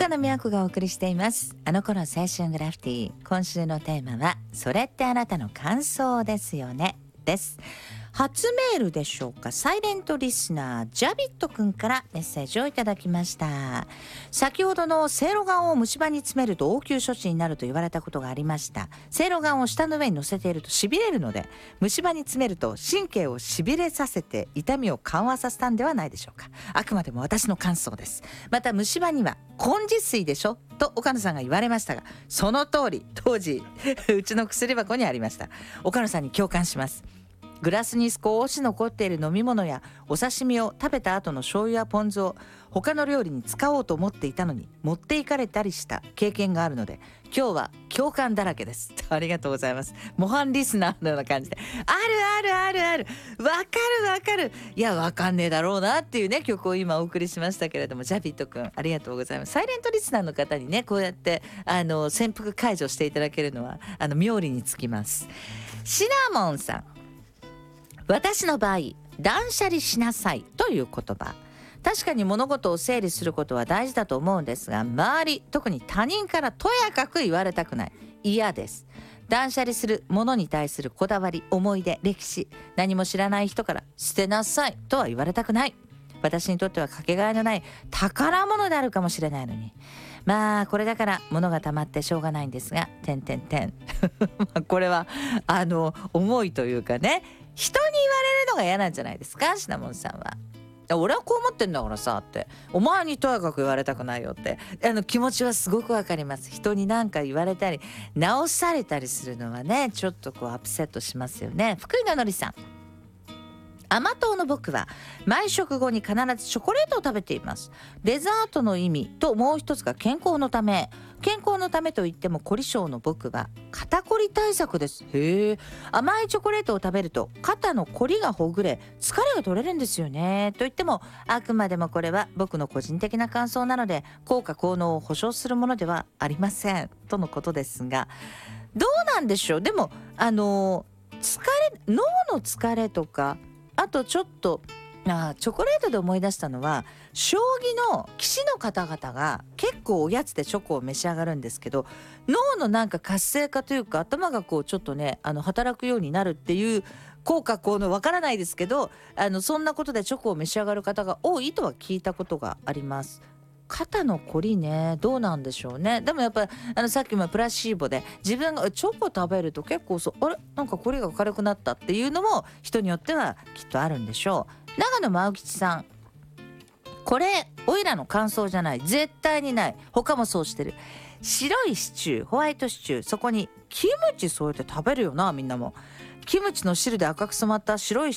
岡野美和子がお送りしています。あの頃青春グラフィティ。今週のテーマはそれってあなたの感想ですよねです。初メールでしょうか。サイレントリスナージャビットくんからメッセージをいただきました。先ほどのせいろがんを虫歯に詰めると応急処置になると言われたことがありました。せいろがんを舌の上に乗せているとしびれるので、虫歯に詰めると神経をしびれさせて痛みを緩和させたんではないでしょうか。あくまでも私の感想です。また虫歯には根治水でしょと岡野さんが言われましたが、その通り当時うちの薬箱にありました。岡野さんに共感します。グラスに少し残っている飲み物やお刺身を食べた後の醤油やポン酢を他の料理に使おうと思っていたのに持っていかれたりした経験があるので、今日は共感だらけです。ありがとうございます。模範リスナーのような感じで、あるわかる、いやわかんねえだろうなっていうね曲を今お送りしましたけれども、ジャビットくんありがとうございます。サイレントリスナーの方にねこうやって潜伏解除していただけるのは妙利につきます。シナモンさん、私の場合断捨離しなさいという言葉、確かに物事を整理することは大事だと思うんですが、周り特に他人からとやかく言われたくない、嫌です。断捨離するものに対するこだわり、思い出、歴史、何も知らない人から捨てなさいとは言われたくない。私にとってはかけがえのない宝物であるかもしれないのに、まあこれだから物が溜まってしょうがないんですがこれは思いというかね、人に言われるのが嫌なんじゃないですか、シナモンさんは。俺はこう思ってんだからさって、お前にとやかく言われたくないよって気持ちはすごくわかります。人に何か言われたり直されたりするのはね、ちょっとこうアップセットしますよね。福井ののりさん、甘党の僕は毎食後に必ずチョコレートを食べています。デザートの意味ともう一つが健康のため。健康のためといっても凝り性の僕は肩こり対策です。へえ、甘いチョコレートを食べると肩のこりがほぐれ疲れが取れるんですよね。と言ってもあくまでもこれは僕の個人的な感想なので効果効能を保証するものではありませんとのことですが、どうなんでしょう。でも脳の疲れとか、あとちょっとチョコレートで思い出したのは、将棋の棋士の方々が結構おやつでチョコを召し上がるんですけど、脳のなんか活性化というか頭がこうちょっとね働くようになるっていう効果効能わからないですけど、そんなことでチョコを召し上がる方が多いとは聞いたことがあります。肩のこりね、どうなんでしょうね。でもやっぱりさっきもプラシーボで自分がチョコ食べると結構あれなんかこりが軽くなったっていうのも人によってはきっとあるんでしょう。長野真吉さん、これおいらの感想じゃない、絶対にない、他もそうしてる。白いシチュー、ホワイトシチュー、そこにキムチ添えて食べるよな、みんなも。キムチの汁で赤く染まった白い